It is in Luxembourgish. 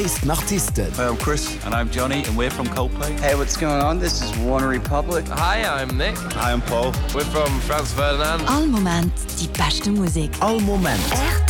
ist Artisten. Hi, I'm Chris. And I'm Johnny, and we're from Coldplay. Hey, what's going on? This is One Republic. Hi, I'm Nick. Hi, I'm Paul. We're from Franz Ferdinand. All Moment, die beste Musik. All Moment.